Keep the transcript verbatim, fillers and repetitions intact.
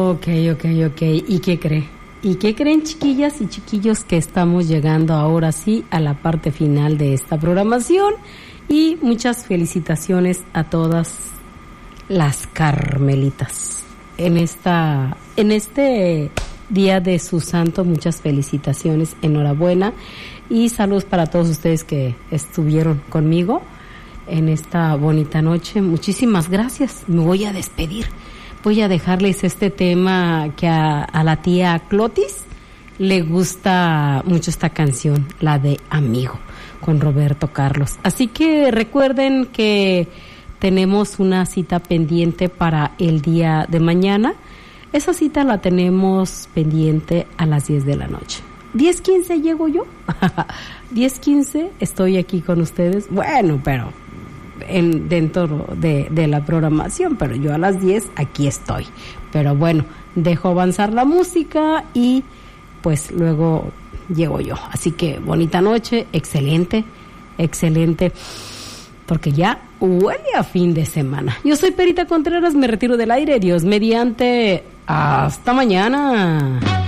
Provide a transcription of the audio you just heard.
Ok, ok, ok. ¿Y qué cree? ¿Y qué creen, chiquillas y chiquillos? Que estamos llegando ahora sí a la parte final de esta programación. Y muchas felicitaciones a todas las carmelitas. En esta, en este día de su santo, muchas felicitaciones, enhorabuena. Y saludos para todos ustedes que estuvieron conmigo en esta bonita noche. Muchísimas gracias. Me voy a despedir. Voy a dejarles este tema que a, a la tía Clotis le gusta mucho, esta canción, la de Amigo, con Roberto Carlos. Así que recuerden que tenemos una cita pendiente para el día de mañana. Esa cita la tenemos pendiente a las diez de la noche. diez quince llego yo. diez quince estoy aquí con ustedes. Bueno, pero en dentro de, de la programación, pero yo a las diez aquí estoy. Pero bueno, dejo avanzar la música y pues luego llego yo. Así que bonita noche, excelente, excelente, porque ya huele a fin de semana. Yo soy Perita Contreras, me retiro del aire, Dios mediante, hasta mañana.